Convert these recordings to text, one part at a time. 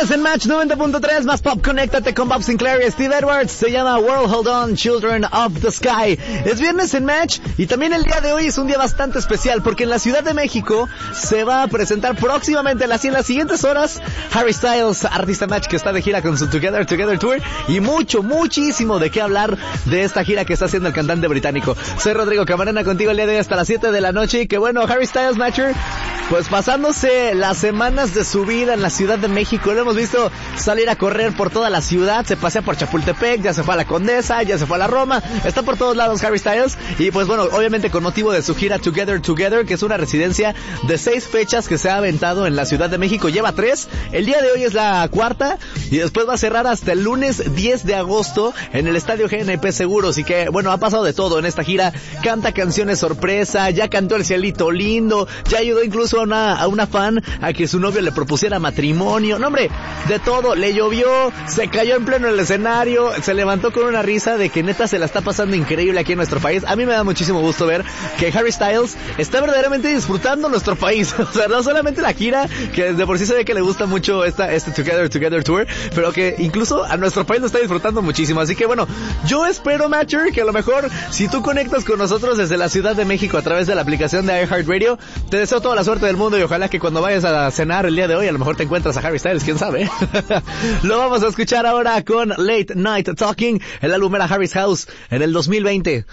viernes en Match 90.3, más pop, conéctate con Bob Sinclair y Steve Edwards. Se llama World Hold On, Children of the Sky. Es viernes en Match y también el día de hoy es un día bastante especial porque en la Ciudad de México se va a presentar próximamente en las siguientes horas Harry Styles, artista Match que está de gira con su Together Tour y muchísimo de qué hablar de esta gira que está haciendo el cantante británico. Soy Rodrigo Camarena contigo el día de hoy hasta las 7 de la noche y que bueno, Harry Styles Matcher, pues pasándose las semanas de su vida en la Ciudad de México, lo hemos visto salir a correr por toda la ciudad, se pasea por Chapultepec, ya se fue a la Condesa, ya se fue a la Roma, está por todos lados Harry Styles y pues bueno, obviamente con motivo de su gira Together, que es una residencia de 6 fechas que se ha aventado en la Ciudad de México, lleva 3, el día de hoy es la 4ª y después va a cerrar hasta el lunes 10 de agosto en el Estadio GNP Seguros y que bueno, ha pasado de todo en esta gira, canta canciones sorpresa, ya cantó El Cielito Lindo, ya ayudó incluso a una fan a que su novio le propusiera matrimonio, no hombre, de todo, le llovió, se cayó en pleno el escenario, se levantó con una risa de que neta se la está pasando increíble aquí en nuestro país. A mí me da muchísimo gusto ver que Harry Styles está verdaderamente disfrutando nuestro país, o sea, no solamente la gira, que de por sí se ve que le gusta mucho este Together Tour, pero que incluso a nuestro país lo está disfrutando muchísimo, así que bueno, yo espero, Matcher, que a lo mejor si tú conectas con nosotros desde la Ciudad de México a través de la aplicación de iHeartRadio, te deseo toda la suerte del mundo y ojalá que cuando vayas a cenar el día de hoy a lo mejor te encuentras a Harry Styles, quién sabe. Lo vamos a escuchar ahora con Late Night Talking, el álbum era Harry's House en el 2022.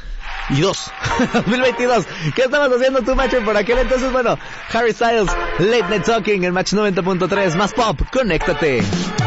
¿Qué estabas haciendo tú, Matcher, por aquel entonces? Bueno, Harry Styles, Late Night Talking en Match 90.3, más pop, conéctate.